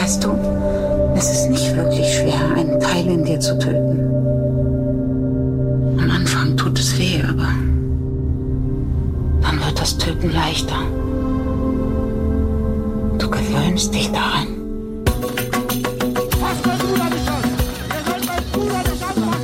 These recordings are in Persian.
Weißt du, es ist nicht wirklich schwer, einen Teil in dir zu töten. Am Anfang tut es weh, aber dann wird das Töten leichter. Du gewöhnst dich daran. Was mein Bruder nicht an? Ihr sollt meinen Bruder nicht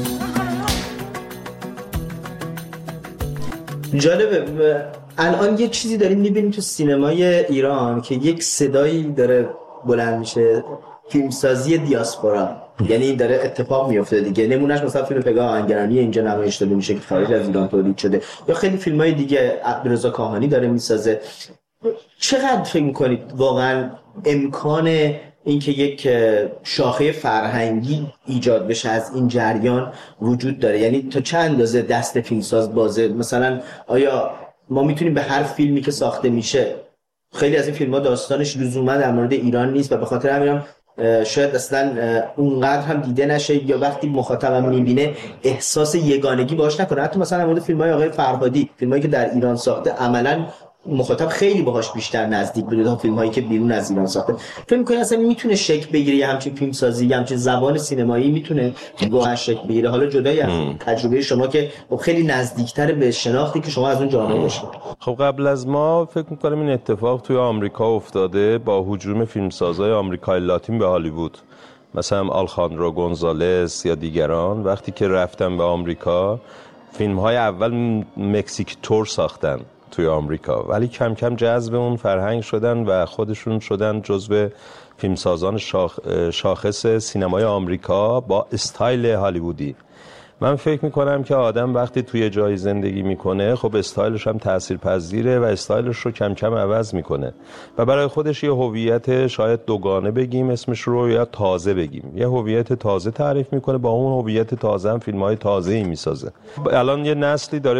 anfassen! جالبه الان یه چیزی داریم میبینیم تو سینمای ایران که یک صدایی داره بلند میشه، فیلمسازی دیاسپورا. یعنی داره اتفاق میفته دیگه. نمونهش مثلا فیلم پگاه آهنگرانی اینجا نمایش داده میشه که خارج از ایران تولید شده، یا خیلی فیلمای دیگه عبدالرضا کاهانی داره میسازه. چقدر فکر میکنید واقعا امکان اینکه یک شاخه فرهنگی ایجاد بشه از این جریان وجود داره؟ یعنی تا چند اندازه دست فیلمساز بازه؟ مثلا آیا ما میتونیم به هر فیلمی که ساخته میشه، خیلی از این فیلم‌ها داستانش لزوما در مورد ایران نیست و به خاطر همینم شاید اصلا اونقدر هم دیده نشه، یا وقتی مخاطبم میبینه احساس یگانگی باهاش نکنه. حتی مثلا در مورد فیلم‌های آقای فرهادی، فیلمایی که در ایران ساخته، عملاً مخاطب خیلی باهاش بیشتر نزدیک بوده تا فیلم‌هایی که بیرون از ایران ساخته. فکر می‌کنی اصلا میتونه شکل بگیره یه همچین فیلمسازی، یه همچین زبان سینمایی میتونه واقعا شکل بگیره؟ حالا جدای از تجربه شما که خیلی نزدیک‌تر به شناختی که شما از اون جامعه داشتید. خب قبل از ما فکر می‌کنم این اتفاق توی آمریکا افتاده با هجوم فیلمسازهای آمریکای لاتین به هالیوود، مثلا آلخاندرو گونزالس یا دیگران. وقتی که رفتن به آمریکا، فیلم‌های اول مکزیک تور ساختن توی آمریکا، ولی کم کم جذب اون فرهنگ شدن و خودشون شدن جزو فیلمسازان شاخص سینمای آمریکا با استایل هالیوودی. من فکر میکنم که آدم وقتی توی جای زندگی میکنه، خب استایلش هم تاثیرپذیره و استایلش رو کم کم عوض میکنه و برای خودش یه هویت شاید دوگانه بگیم اسمش رو، یا تازه بگیم، یه هویت تازه تعریف میکنه، با اون هویت تازه هم فیلم‌های تازه‌ای میسازه. الان یه نسلی داره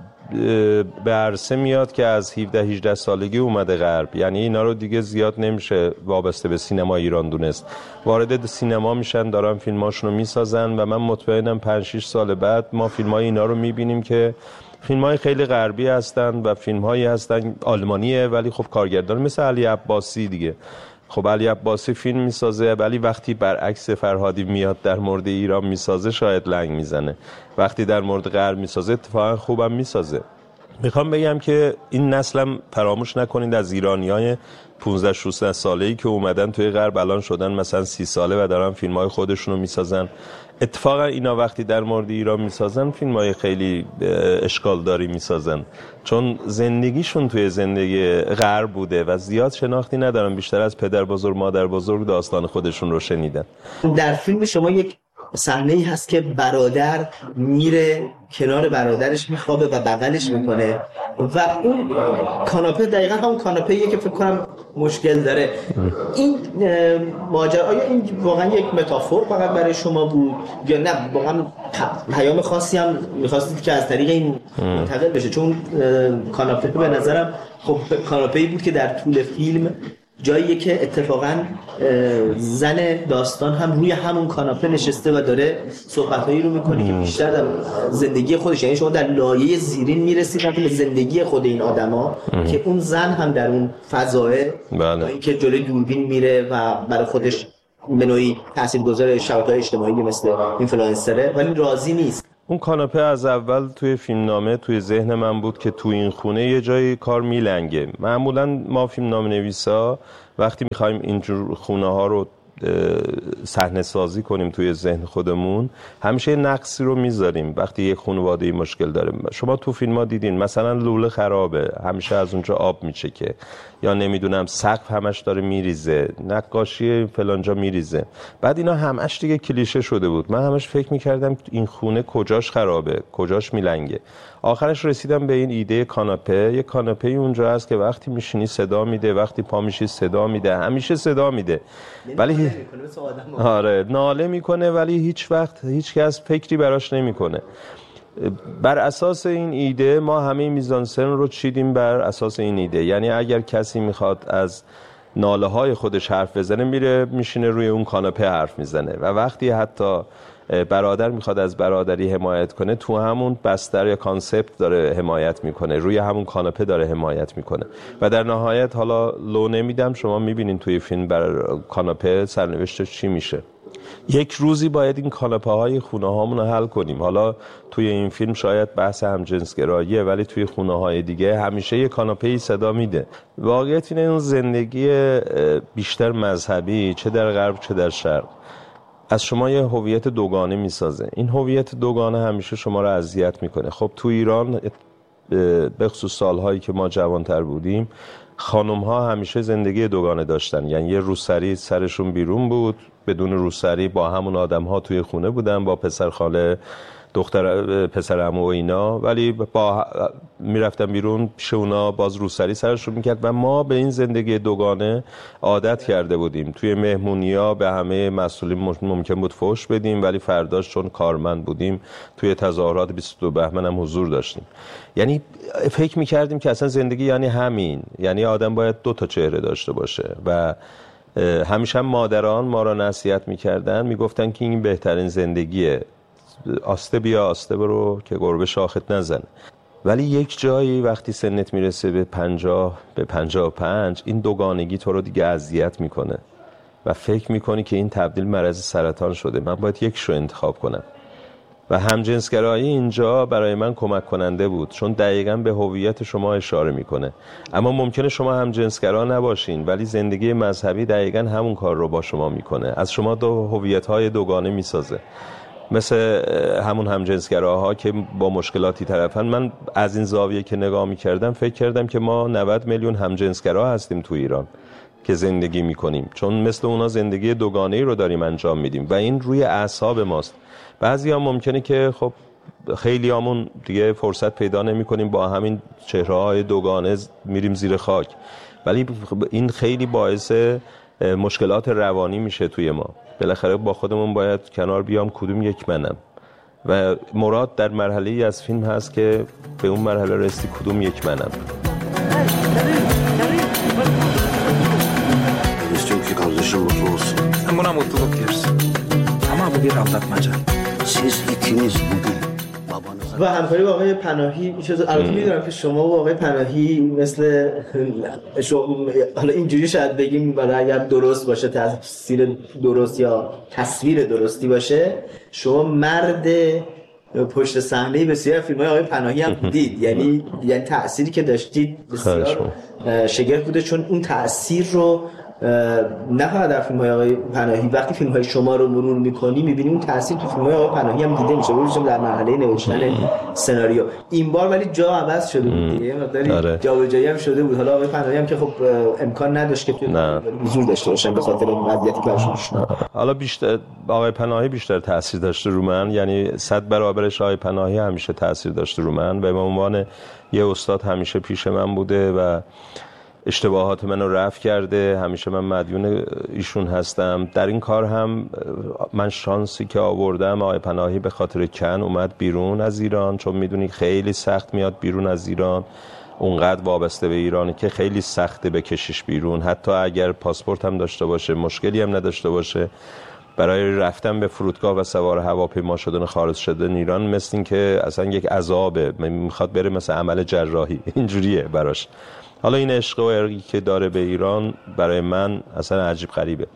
به عرصه میاد که از 17-18 سالگی اومده غرب، یعنی اینا رو دیگه زیاد نمیشه وابسته به سینما ایران دونست. وارد سینما میشن، دارن فیلماشون رو میسازن و من مطمئنم 5-6 سال بعد ما فیلمای اینا رو میبینیم که فیلم‌های خیلی غربی هستن و فیلم‌هایی هستن آلمانیه، ولی خب کارگردان مثل علی عباسی دیگه. خب علی عباسی فیلم میسازه، ولی وقتی برعکس فرهادی میاد در مورد ایران میسازه شاید لنگ میزنه، وقتی در مورد غرب میسازه اتفاقا خوبم میسازه. میخوام بگم که این نسلم فراموش نکنید از ایرانیای 15-16 ساله‌ای که اومدن توی غرب الان شدن مثلا 30 ساله و دارن فیلم‌های خودشونو میسازن. اتفاقا اینا وقتی در مورد ایران میسازن فیلم‌های خیلی اشکالداری میسازن، چون زندگیشون توی زندگی غرب بوده و زیاد شناختی ندارن، بیشتر از پدر بزرگ مادر بزرگ داستان خودشون رو شنیدن. در فیلم شما یک صحنه‌ای هست که برادر میره کنار برادرش میخوابه و بغلش میکنه و اون کاناپه دقیقا همون کاناپه‌ایه که فکر کنم مشکل داره. این ماجرا آیا این واقعا یک متافور فقط برای شما بود یا نه واقعا پیام خاصی هم می‌خواستید که از طریق این منتقل بشه؟ چون کاناپه به نظرم خب کاناپه‌ای بود که در طول فیلم جاییه که اتفاقا زن داستان هم روی همون کاناپه نشسته و داره صحبتایی رو میکنه که بیشتر در زندگی خودش، یعنی شما در لایه زیرین میرسید به زندگی خود این آدما که اون زن هم در اون فضایه با اینکه جلوی دوربین میره و برای خودش به نوعی تاثیرگذار شبکه‌های اجتماعی مثل اینفلوئنسره ولی راضی نیست. اون کاناپه از اول توی فیلمنامه توی ذهن من بود که توی این خونه یه جایی کار میلنگه. معمولا ما فیلمنامه نویسا وقتی میخوایم اینجور خونه ها رو صحنه سازی کنیم توی ذهن خودمون همیشه نقصی رو میذاریم. وقتی یک خانواده مشکل داره، شما تو فیلم ها دیدین مثلا لوله خرابه، همیشه از اونجا آب میچکه، یا نمیدونم سقف همش داره میریزه، نقاشی فلانجا میریزه. بعد اینا همش دیگه کلیشه شده بود. من همش فکر میکردم این خونه کجاش خرابه، کجاش میلنگه. آخرش رسیدم به این ایده کاناپه. یک کاناپه اونجا هست که وقتی میشینی صدا میده، وقتی پا میشی صدا میده، همیشه صدا میده، ولی آره ناله میکنه، ولی هیچ وقت هیچ کس فکری براش نمیکنه. بر اساس این ایده ما همه میزانسن رو چیدیم بر اساس این ایده. یعنی اگر کسی میخواد از ناله های خودش حرف بزنه میره میشینه روی اون کاناپه حرف میزنه و وقتی حتی برادر میخواد از برادری حمایت کنه تو همون بستر یا کانسپت داره حمایت میکنه، روی همون کاناپه داره حمایت میکنه و در نهایت حالا لو نمیدم، شما میبینین توی فیلم بر کاناپه سرنوشتش چی میشه. یک روزی باید این کاناپه های خونه هامون رو حل کنیم. حالا توی این فیلم شاید بحث همجنسگراییه ولی توی خونه های دیگه همیشه یک کاناپه‌ای صدا میده. واقعیت اینه اون زندگی بیشتر مذهبی چه در غرب چه در شرق از شما یه هویت دوگانه میسازه. این هویت دوگانه همیشه شما رو اذیت میکنه. خب تو ایران به خصوص سالهایی که ما جوانتر بودیم خانم ها همیشه زندگی دوگانه داشتن، یعنی یه روسری سرشون بیرون بود، بدون روسری با همون آدم ها توی خونه بودن، با پسر خاله دختر پسر عمو و اینا، ولی با میرفتن بیرون پیش اونا باز روسری سرشون میکرد و ما به این زندگی دوگانه عادت کرده بودیم. توی مهمونی‌ها به همه مسئولین ممکن بود فحش بدیم ولی فرداش چون کارمند بودیم توی تظاهرات 22 بهمن هم حضور داشتیم. یعنی فکر میکردیم که اصلا زندگی یعنی همین، یعنی آدم باید 2 تا چهره داشته باشه و همیشه هم مادران ما را نصیحت میکردن، میگفتن که این بهترین زندگیه، آسته بیا آسته برو که گربه شاخت نزنه. ولی یک جایی وقتی سنت میرسه به 50 به 55 این دوگانگی تو رو دیگه اذیت میکنه و فکر میکنی که این تبدیل مرض سرطان شده، من باید یک شو انتخاب کنم. و همجنسگرایی اینجا برای من کمک کننده بود چون دقیقاً به هویت شما اشاره میکنه. اما ممکنه شما همجنسگرا نباشین ولی زندگی مذهبی دقیقاً همون کار رو با شما میکنه، از شما 2 هویت‌های دوگانه میسازه. مثل همون همجنسگراها که با مشکلاتی طرفن. من از این زاویه که نگاه میکردم فکر کردم که ما 90 میلیون همجنسگرا هستیم تو ایران که زندگی میکنیم، چون مثل اونا زندگی دوگانه‌ای رو داریم انجام میدیم و این روی اعصاب ماست. بعضیا ممکنه که خب خیلی همون دیگه فرصت پیدا نمیکنیم با همین چهره‌های دوگانه میریم زیر خاک، ولی این خیلی باعث مشکلات روانی میشه توی ما. بالاخره با خودمون باید کنار بیام کدوم یک منم و مراد در مرحله‌ای از فیلم هست که به اون مرحله رسیدی kudum یک منم. İstiyorum ki kardeşim mutlu olsun. Sen buna mutluluk yersin. Ama bu bir aldatmaca. Siz ikiniz bugün babanıza... و همکاری با آقای پناهی البته میدونم که شما و آقای پناهی مثل حالا اینجوری شاید بگیم ولی اگر درست باشه تفسیر درست یا تصویر درستی باشه، شما مرد پشت صحنه بسیار فیلم‌های آقای پناهی هم بودید. یعنی تأثیری که داشتید بسیار شگرف بوده، چون اون تأثیر رو نه فقط در فیلم‌های آقای پناهی، وقتی فیلم‌های شما رو مرور می‌کنی می‌بینی اون تاثیر تو فیلم‌های آقای پناهی هم دیده میشه، ولی در مرحله نوشتن سناریو. این بار ولی جا عوض شده بود دیگه، مقداری جابجایی هم شده بود. حالا آقای پناهی هم که خب امکان نداشت که حضور داشته باشن به خاطر وضعیتی که داشتن. حالا بیشتر آقای پناهی بیشتر تاثیر داشته رو من، یعنی 100 برابرش آقای پناهی همیشه تاثیر داشته رو من و به عنوان یه استاد همیشه پیش من بوده و اشتباهات منو رفع کرده. همیشه من مدیون ایشون هستم. در این کار هم من شانسی که آوردم، آقای پناهی به خاطر کن اومد بیرون از ایران، چون میدونی خیلی سخت میاد بیرون از ایران، اونقدر وابسته به ایرانه که خیلی سخته بکشیش بیرون، حتی اگر پاسپورت هم داشته باشه، مشکلی هم نداشته باشه. برای رفتن به فرودگاه و سوار هواپیما شدن خارج شدن ایران مثل این که اصلا یک عذابه، میخواد بره مثل عمل جراحی، اینجوریه براش. حالا این عشق و ارقی که داره به ایران برای من اصلا عجیب غریبه.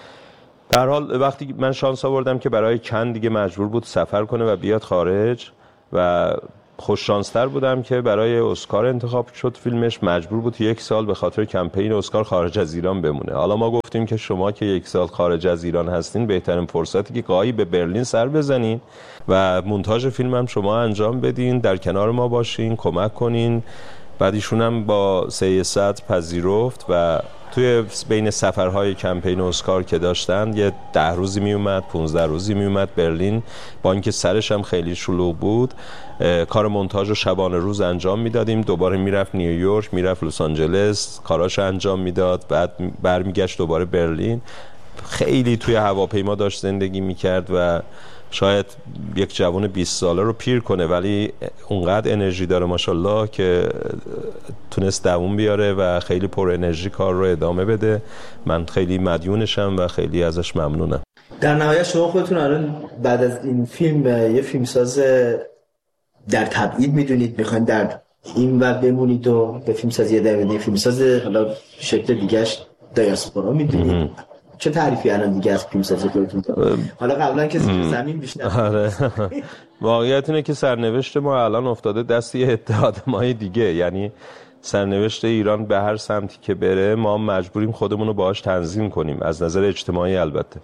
در حال وقتی من شانس آوردم که برای کن دیگه مجبور بود سفر کنه و بیاد خارج و خوش شانستر بودم که برای اسکار انتخاب شد فیلمش، مجبور بود 1 سال به خاطر کمپین اسکار خارج از ایران بمونه. حالا ما گفتیم که شما که 1 سال خارج از ایران هستین، بهترین فرصتی که گاهی به برلین سر بزنین و مونتاژ فیلمم شما انجام بدین، در کنار ما باشین، کمک کنین. بعد ایشون هم با 300 پذیرفت و توی بین سفرهای کمپین اسکار که داشتن یه 10 روزی می اومد، 15 روزی می اومد برلین، با اینکه سرش هم خیلی شلوغ بود. کار مونتاژ رو شبانه روز انجام میدادیم، دوباره میرفت نیویورک، میرفت لس آنجلس، کاراش انجام میداد، بعد برمیگشت دوباره برلین. خیلی توی هواپیما داشت زندگی میکرد و شاید یک جوان 20 ساله رو پیر کنه، ولی اونقدر انرژی داره ماشاءالله که تونست دووم بیاره و خیلی پر انرژی کار رو ادامه بده. من خیلی مدیونشم و خیلی ازش ممنونم. در نهایت شما خودتون الان بعد از این فیلم یه فیلمساز در تبعید میدونید، میخواین در این و بمونید و به فیلمسازی ادامه بدید، فیلمساز حالا شکل دیگه‌اش دیاسپورا میدونید، چه تعریفی الان دیگه از فیلمسازی خودتون دارید؟ حالا قبلا که زمین بیشتر آره. واقعیت اینه که سرنوشت ما الان افتاده دست یه اتحاد مای دیگه، یعنی سرنوشت ایران به هر سمتی که بره ما مجبوریم خودمون رو باهاش تنظیم کنیم، از نظر اجتماعی البته.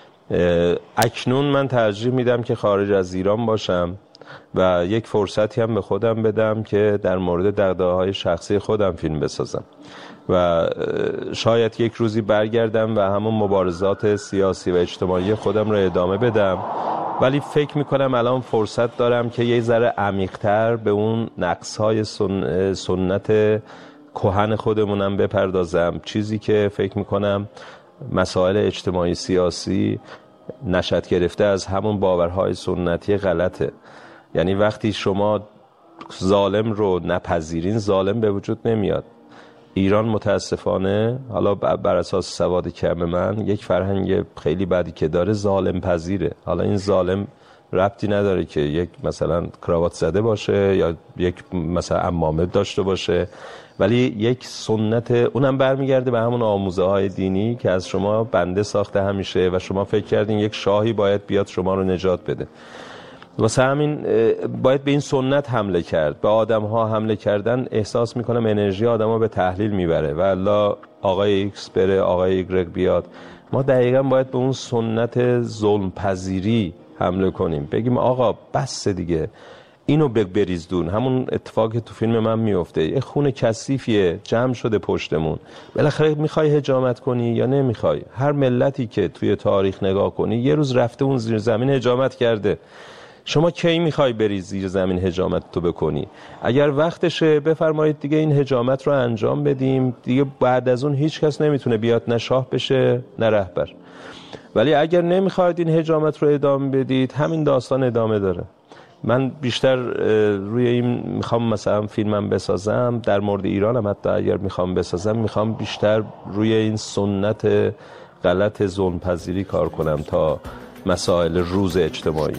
اکنون من ترجیح میدم که خارج از ایران باشم و یک فرصتی هم به خودم بدم که در مورد دغدغه‌های شخصی خودم فیلم بسازم و شاید یک روزی برگردم و همون مبارزات سیاسی و اجتماعی خودم رو ادامه بدم، ولی فکر میکنم الان فرصت دارم که یه ذره عمیق‌تر به اون نقص‌های سنت کهن خودمونم بپردازم، چیزی که فکر میکنم مسائل اجتماعی سیاسی نشأت گرفته از همون باورهای سنتی غلطه. یعنی وقتی شما ظالم رو نپذیرین ظالم به وجود نمیاد. ایران متاسفانه حالا بر اساس سواد کم من یک فرهنگ خیلی بدی که داره ظالم پذیره. حالا این ظالم ربطی نداره که یک مثلا کراوات زده باشه یا یک مثلا عمامه داشته باشه، ولی یک سنت اونم برمیگرده به همون آموزه های دینی که از شما بنده ساخته همیشه و شما فکر کردین یک شاهی باید بیاد شما رو نجات بده. واسه همین باید به این سنت حمله کرد. به آدم ها حمله کردن احساس میکنم انرژی آدم ها به تحلیل میبره و الا آقای ایکس بره آقای ایگرگ بیاد. ما دقیقا باید به اون سنت ظلم پذیری حمله کنیم، بگیم آقا بس دیگه اینو بریز دون. همون اتفاقی تو فیلم من میفته، یه خون کثیفیه جمع شده پشتمون، بالاخره میخوای حجامت کنی یا نمیخوای؟ هر ملتی که توی تاریخ نگاه کنی یه روز رفته اون زیر زمین حجامت کرده. شما کی میخوای بری زیر زمین حجامت تو بکنی؟ اگر وقتشه بفرمایید دیگه این حجامت رو انجام بدیم دیگه، بعد از اون هیچ کس نمیتونه بیاد نه شاه بشه نه رهبر. ولی اگر نمیخواید این حجامت رو ادامه بدید همین داستان ادامه داره. من بیشتر روی این میخوام مثلا فیلمم بسازم در مورد ایرانم، حتی اگر میخوام بسازم میخوام بیشتر روی این سنت غلط ظلم پذیری کار کنم تا مسائل روز اجتماعی.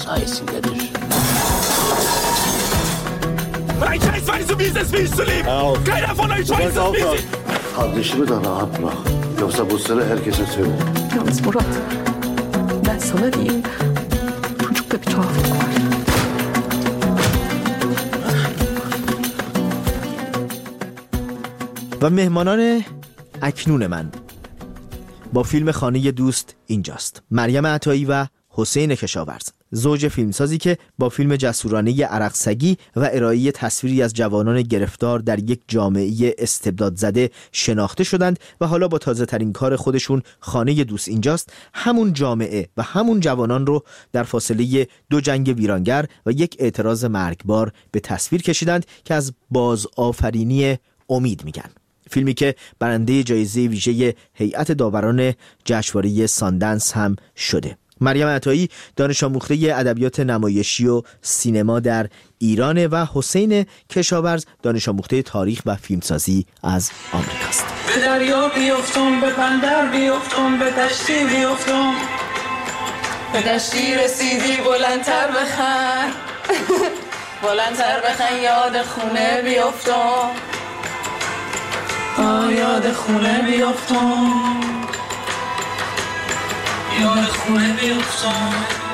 Kardeşimi de rahat bırak. Yoksa bu sırrı herkese söyle. Yalnız Murat, ben sana diyeyim, çocukta bir tuhaflık var. و مهمانان اکنون من با فیلم خانه دوست اینجاست: مریم عطایی و حسین کشاورز، زوج فیلمسازی که با فیلم جسورانه عرقسگی و ارائه تصویری از جوانان گرفتار در یک جامعه استبداد زده شناخته شدند و حالا با تازه ترین کار خودشون خانه دوست اینجاست همون جامعه و همون جوانان رو در فاصله 2 جنگ ویرانگر و یک اعتراض مرگبار به تصویر کشیدند که از بازآفرینی امید میگن. فیلمی که برنده جایزه ویژه هیئت داوران جشنواره ساندنس هم شده. مریم عطایی دانش آموخته ادبیات نمایشی و سینما در ایران و حسین کشاورز دانش آموخته تاریخ و فیلمسازی از آمریکاست. به دریا بیفتم، به بندر بیفتم، به دشتی بیفتم، به دشتی رسیدی بلندتر بخن بلندتر بخن، یاد خونه بیفتم، یاد خونه بیفتم، یاد خونه بیفتم.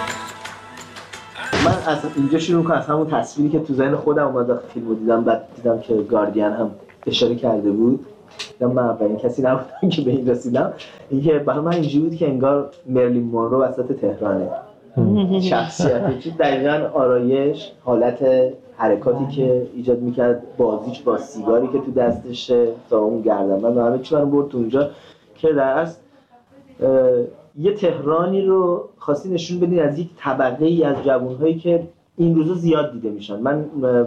من از اینجا شروع کنم، از همون تصویری که تو ذهن خودم اومد وقتی فیلمو دیدم، بعد دیدم که گاردین هم اشاره کرده بود. من اولین کسی نبودم که به این رسیدم. اینکه برای من اینجوری بود که انگار مرلین مونرو وسط تهرانه. شخصیتش دقیقاً آرایش، حالت حرکاتی که ایجاد میکرد، بازیش با سیگاری که تو دستشه تا اون گردنبند و همه چی رو برد تو اونجا که در اصل یه تهرانی رو خواستی نشون بدین از یک طبقه ای از جوانهایی که این روزا زیاد دیده میشن. من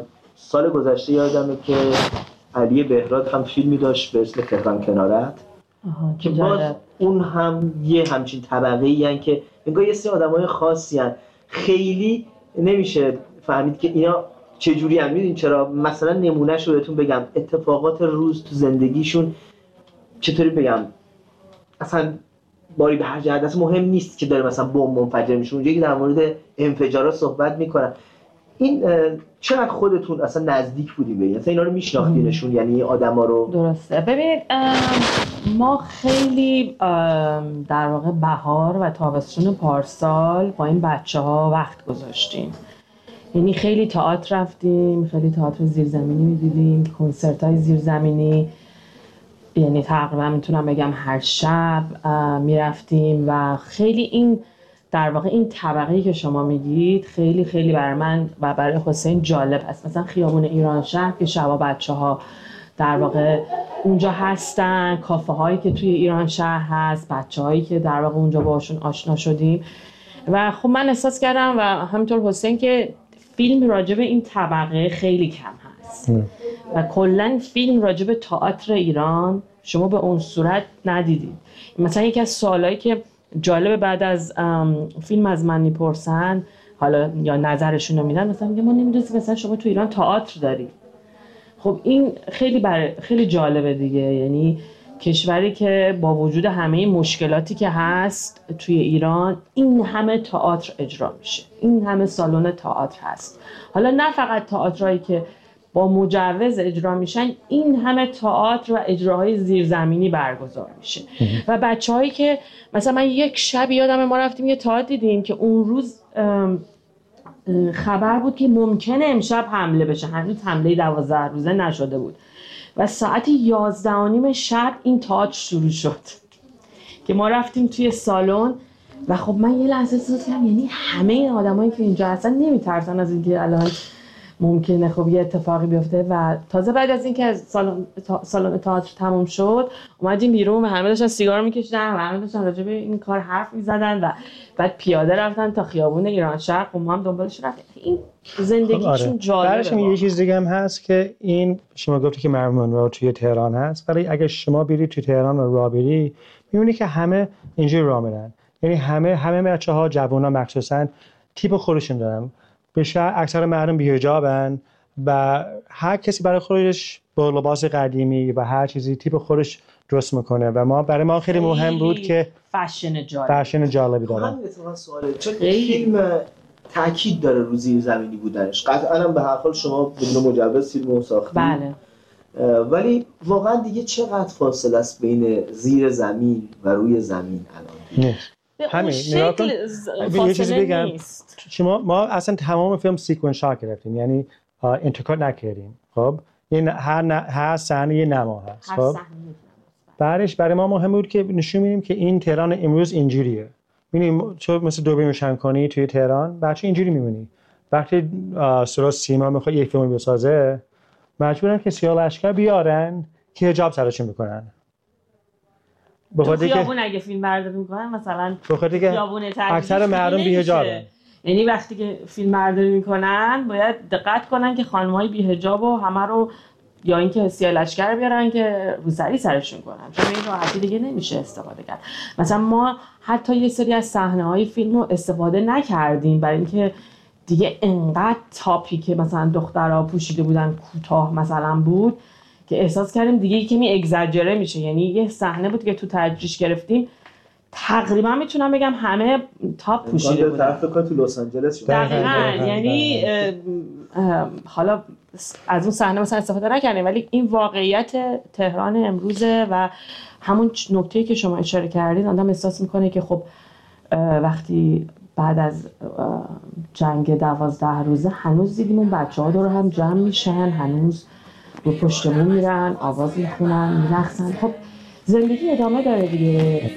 سال گذشته یادمه که علی بهراد هم فیلمی داشت به اسم تهران کنارت که باز اون هم یه همچین طبقه‌ای هن که انگار یه سری آدمای خاصی هن. خیلی نمیشه فهمید که اینا چجوری هم. میدونین چرا؟ مثلا نمونهش رو بهتون بگم، اتفاقات روز تو زندگیشون چطوری بگم، اصلا باری به هر جهت مهم نیست که داره مثلا بمب منفجر میشه. اونجایی که در مورد انفجارات صحبت میکنن، این چقدر خودتون اصلا نزدیک بودیم به این؟ اصلا اینا رو میشناختینشون؟ یعنی آدما رو؟ درسته. ببینید ما خیلی در واقع بهار و تابستون پارسال با این بچه‌ها وقت گذاشتیم. یعنی خیلی تئاتر رفتیم، خیلی تئاتر زیرزمینی می‌دیدیم، کنسرت‌های زیرزمینی، یعنی تقریبا میتونم بگم هر شب میرفتیم و خیلی این در واقع این طبقه‌ای که شما میگید خیلی خیلی برای من و برای حسین جالب هست. مثلا خیابون ایران شهر که شبا بچه‌ها در واقع اونجا هستن، کافه هایی که توی ایران شهر هست، بچه‌هایی که در واقع اونجا باشون آشنا شدیم و خب من احساس کردم و همینطور حسین که فیلم راجب این طبقه خیلی کم هست و کلا فیلم راجب تئاتر ایران شما به اون صورت ندیدید. مثلا یکی از سوالایی که جالبه بعد از فیلم از من میپرسن حالا یا نظرشون رو میدن، مثلا میگه ما نمیدونیم مثلا شما تو ایران تئاتر دارید. خب این خیلی جالبه دیگه، یعنی کشوری که با وجود همه مشکلاتی که هست توی ایران این همه تئاتر اجرا میشه، این همه سالن تئاتر هست. حالا نه فقط تئاترایی که با مجوز اجرا میشن، این همه تئاتر و اجراهای زیرزمینی برگزار میشه و بچه‌هایی که مثلا من یک شب یادم ما رفتیم یه تئاتر دیدیم که اون روز خبر بود که ممکنه امشب حمله بشه، هنوز حمله 12 روزه نشده بود و ساعت 11:30 شب این تئاتر شروع شد که ما رفتیم توی سالن و خب من یه لحظه احساس کردم یعنی همه این آدمایی که اینجا هستن نمیترسن از اینکه الان ممکنه خب یه اتفاقی بیفته. و تازه بعد از اینکه از سالن تئاتر تموم شد اومدیم بیرون و همه داشتن سیگار میکشیدن و همه داشتن راجع به این کار حرف میزدن و بعد پیاده رفتن تا خیابون ایران شرق و ما هم دنبالش رفتیم. این زندگیشون جالبه. برایش یه چیز دیگه هم هست که این شما گفتی که مریم مونرو توی تهران هست، ولی اگه شما بری توی تهران و راه بری میبینی که همه اینجوری راه میرن، یعنی همه بچه‌ها جوونا مخصوصا تیپ خودشون دارن. بیشتر اکثر مردم بی‌حجابن و هر کسی برای خودش با لباس قدیمی و هر چیزی تیپ خودش درست میکنه و برای ما خیلی مهم بود که فشن جالبی داره. همین اتفاقا سواله، چون فیلم تاکید داره رو زیرزمینی بودنش. قطعاً هم به هر حال شما بدون مجوز فیلمو ساختید. بله. ولی واقعا دیگه چقدر فاصله است بین زیر زمین و روی زمین الان؟ همین نگاه کن. یه چیزی بگم، ما اصلا تمام فیلم سیکونس شات گرفتیم، یعنی انتکات نکردیم. خب این هر صحنه یه نما هست. خب بعدش برای ما مهم بود که نشون بدیم که این تهران امروز اینجوریه. ببینیم تو مثل دوربین روشن کنی توی تهران بچه اینجوری می‌بینی. وقتی سرا سیما میخواد یک فیلم بسازه مجبورن که سیاه لشکر بیارن که حجاب سرشون بکنن. تو خیابون اگه فیلم برداری میکنن مثلا خیابون اکثر مردم بی‌حجابن، یعنی وقتی که فیلم برداری میکنن باید دقت کنن که خانم‌های بی‌حجاب و همه رو یا اینکه سیاه لشکر بیارن که روسری سرشون کنن، چون این راحتی دیگه نمیشه استفاده کرد. مثلا ما حتی یه سری از صحنه‌های فیلم رو استفاده نکردیم برای اینکه دیگه انقدر تاپی که مثلا دخترها پوشیده بودن کوتاه مثلا بود که احساس کردیم دیگه کمی اگزاجره میشه. یعنی یه صحنه بود که تو تجریش گرفتیم تقریبا میتونم بگم همه تاپ پوشیده بودن. طرف تو لس آنجلس دقیقاً، یعنی حالا از اون صحنه مثلا استفاده نکردیم ولی این واقعیت تهران امروزه و همون نکته‌ای که شما اشاره کردید آدم احساس میکنه که خب وقتی بعد از جنگ 12 روزه هنوز دیدیم اون بچه‌ها دور هم جمع میشن، هنوز رو پشت بوم میرن، آواز میخونن، میرقصن. خب زندگی ادامه داره دیگه.